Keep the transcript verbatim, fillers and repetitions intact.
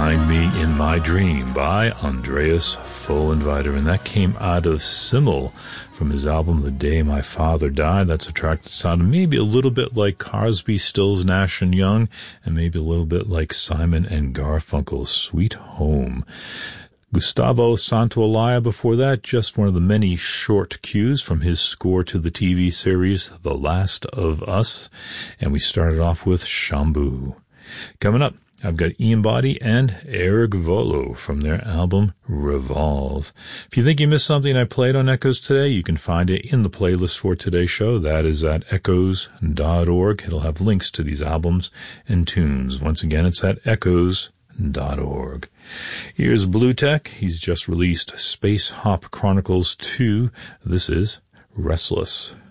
Find Me in My Dream by Andreas Vollenweider, and that came out of Simmel from his album The Day My Father Died. That's a track that sounded maybe a little bit like Crosby, Stills, Nash and Young, and maybe a little bit like Simon and Garfunkel's Sweet Home. Gustavo Santaolalla before that, just one of the many short cues from his score to the T V series The Last of Us, and we started off with Shampoo. Coming up, I've got Ian Boddy and Eric Volo from their album Revolve. If you think you missed something I played on Echoes today, you can find it in the playlist for today's show. That is at echoes dot org. It'll have links to these albums and tunes. Once again, it's at echoes dot org. Here's Blue Tech. He's just released Space Hop Chronicles two. This is Restless.